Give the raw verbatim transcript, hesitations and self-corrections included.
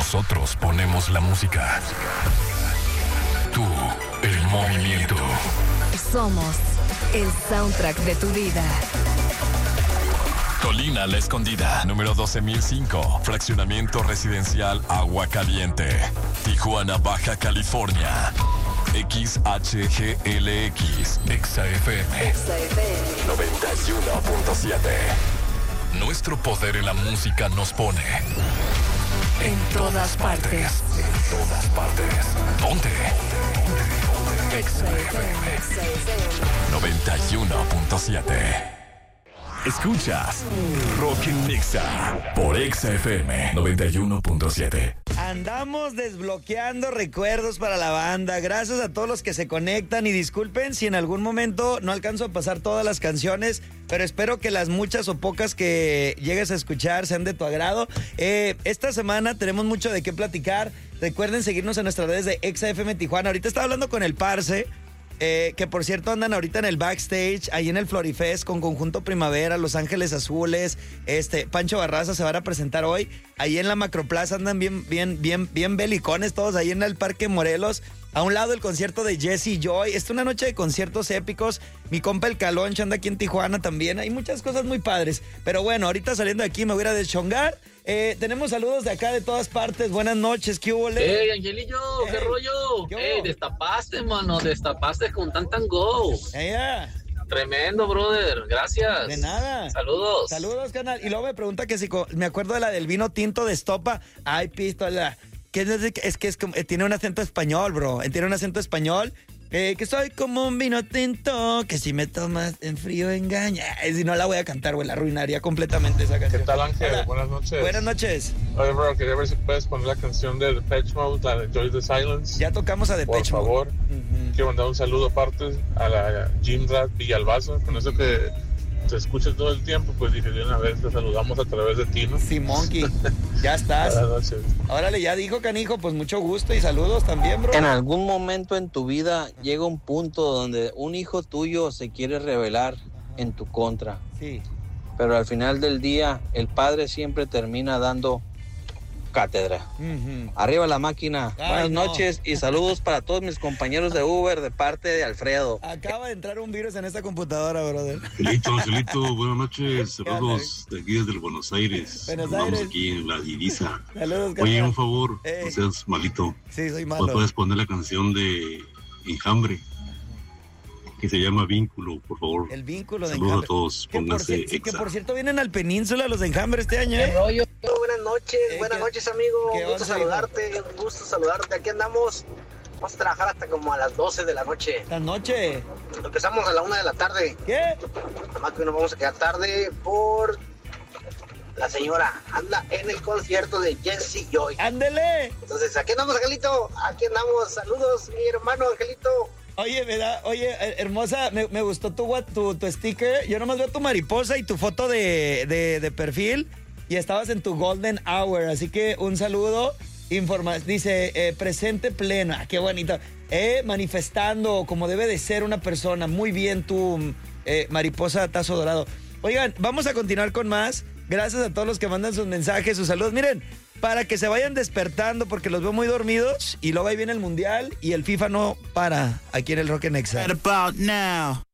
Nosotros ponemos la música. Tú, el movimiento. Somos el soundtrack de tu vida. Colina La Escondida, número doce mil cinco, fraccionamiento residencial Agua Caliente, Tijuana, Baja California. X H G L X, Exa F M, Exa F M noventa y uno punto siete. Nuestro poder en la música nos pone en todas partes. En todas partes. Ponte. Exa F M noventa y uno punto siete. Escuchas Rock en Exa por Exa F M noventa y uno punto siete. Andamos desbloqueando recuerdos para la banda. Gracias a todos los que se conectan y disculpen si en algún momento no alcanzo a pasar todas las canciones, pero espero que las muchas o pocas que llegues a escuchar sean de tu agrado. Eh, esta semana tenemos mucho de qué platicar. Recuerden seguirnos en nuestras redes de Exa F M Tijuana. Ahorita estaba hablando con el Parce. Eh, que por cierto andan ahorita en el backstage, ahí en el Florifest con Conjunto Primavera, Los Ángeles Azules, este, Pancho Barraza se van a presentar hoy, ahí en la Macroplaza andan bien, bien, bien, bien belicones todos, ahí en el Parque Morelos, a un lado el concierto de Jesse Joy, esta es una noche de conciertos épicos, mi compa el Caloncho anda aquí en Tijuana también, hay muchas cosas muy padres, pero bueno, ahorita saliendo de aquí me voy a ir a deschongar. Eh, tenemos saludos de acá de todas partes. Buenas noches, ¿qué hubo? ¡Ey, Angelillo! Ey, ¿Qué rollo? ¿qué hubo? ¡Ey, destapaste, mano! Destapaste con tan tan go. Ella. Tremendo, brother. Gracias. De nada. Saludos. Saludos, canal. Y luego me pregunta que si co- me acuerdo de la del vino tinto de estopa. Ay, pistola. Que es, es que es como, eh, tiene un acento español, bro. Eh, Tiene un acento español. Eh, que soy como un vino tinto, que si me tomas en frío engaña. Eh, si no la voy a cantar, güey, la arruinaría completamente esa canción. ¿Qué tal, Ángel? Hola. Buenas noches. Buenas noches. Oye, bro, quería ver si puedes poner la canción de Depeche Mode, la de Enjoy the Silence. Ya tocamos a Depeche Por Mode. favor. Uh-huh. Quiero mandar un saludo aparte a la Jim Rat Villalbazo. Con eso que te escuchas todo el tiempo, pues dije de una vez te saludamos a través de ti, ¿no? Sí, Monkey. Ya estás. Buenas noches. Órale, ya dijo, canijo, pues mucho gusto y saludos también, bro. En algún momento en tu vida llega un punto donde un hijo tuyo se quiere rebelar en tu contra, Sí. pero al final del día el padre siempre termina dando cátedra. Uh-huh. Arriba la máquina. Ay, Buenas no. noches y saludos para todos mis compañeros de Uber de parte de Alfredo. Acaba de entrar un virus en esta computadora, brother. Angelito, Angelito, buenas noches, saludos de aquí desde el Buenos Aires. Buenos Estamos Aires. aquí en la divisa. Saludos, Oye, carnal. un favor, Eh. no seas malito. Sí, soy ¿No malo. puedes poner la canción de Enjambre? Que se llama Vínculo, por favor. El vínculo de Saludos Enjambre. a todos, Que por, pónganse cier- sí, que Exa. por cierto vienen al Península los de Enjambre este año, ¿eh? rollo? Buenas noches, Eh, buenas ¿qué- noches, amigo. qué Un gusto onda, saludarte, un gusto saludarte. Aquí andamos. Vamos a trabajar hasta como a las doce de la noche. Esta noche. Empezamos a la una de la tarde. ¿Qué? Nada más que nos vamos a quedar tarde por la señora. Anda en el concierto de Jesse Joy. ¡Ándele! Entonces, aquí andamos, Angelito. Aquí andamos. Saludos, mi hermano Angelito. Oye, me da, oye, eh, hermosa, me, me gustó tu, what- tu, tu sticker. Yo nomás veo tu mariposa y tu foto de, de, de perfil. Y estabas en tu golden hour. Así que un saludo. Informa, dice, eh, presente pleno. Ah, qué bonito. Eh, manifestando como debe de ser una persona. Muy bien tu eh, mariposa tazo dorado. Oigan, vamos a continuar con más. Gracias a todos los que mandan sus mensajes, sus saludos. Miren, para que se vayan despertando porque los veo muy dormidos. Y luego ahí viene el Mundial y el FIFA no para aquí en el Rock en Exa. Right about now,